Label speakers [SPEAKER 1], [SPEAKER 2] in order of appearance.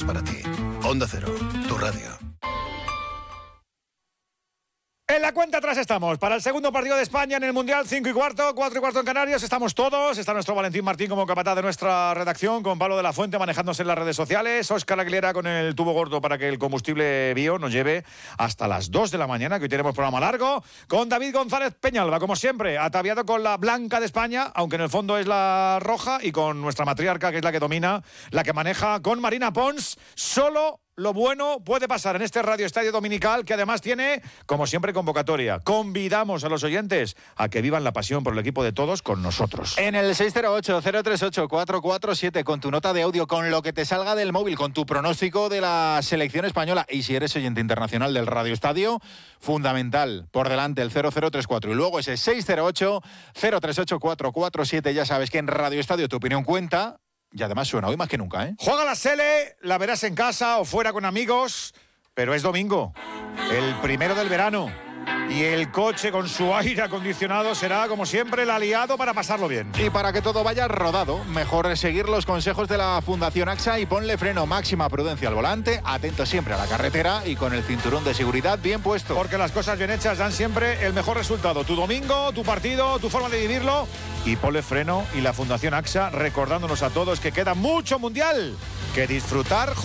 [SPEAKER 1] para ti. Onda Cero, tu radio.
[SPEAKER 2] En la cuenta atrás estamos, para el segundo partido de España en el Mundial, 5:15, 4:15 en Canarias, estamos todos, está nuestro Valentín Martín como capataz de nuestra redacción, con Pablo de la Fuente manejándose en las redes sociales, Óscar Aguilera con el tubo gordo para que el combustible bio nos lleve hasta las 2 de la mañana, que hoy tenemos programa largo, con David González Peñalba, como siempre, ataviado con la blanca de España, aunque en el fondo es la roja, y con nuestra matriarca, que es la que domina, la que maneja, con Marina Pons, solo lo bueno puede pasar en este Radio Estadio Dominical, que además tiene, como siempre, convocatoria. Convidamos a los oyentes a que vivan la pasión por el equipo de todos con nosotros.
[SPEAKER 3] En el 608-038-447, con tu nota de audio, con lo que te salga del móvil, con tu pronóstico de la selección española. Y si eres oyente internacional del Radio Estadio, fundamental, por delante el 0034. Y luego ese 608-038-447. Ya sabes que en Radio Estadio tu opinión cuenta. Y además suena hoy más que nunca, ¿eh?
[SPEAKER 2] Juega la Sele, la verás en casa o fuera con amigos, pero es domingo, el primero del verano. Y el coche con su aire acondicionado será, como siempre, el aliado para pasarlo bien.
[SPEAKER 3] Y para que todo vaya rodado, mejor seguir los consejos de la Fundación AXA y ponle freno, máxima prudencia al volante, atento siempre a la carretera y con el cinturón de seguridad bien puesto.
[SPEAKER 2] Porque las cosas bien hechas dan siempre el mejor resultado. Tu domingo, tu partido, tu forma de vivirlo. Y ponle freno y la Fundación AXA recordándonos a todos que queda mucho mundial que disfrutar.